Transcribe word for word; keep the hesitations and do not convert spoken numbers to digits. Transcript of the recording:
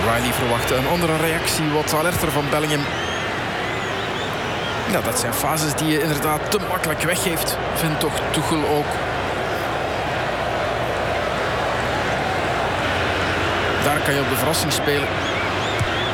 Riley verwachtte een andere reactie, wat alerter van Bellingham. Ja, dat zijn fases die je inderdaad te makkelijk weggeeft, vindt toch Tuchel ook. Daar kan je op de verrassing spelen.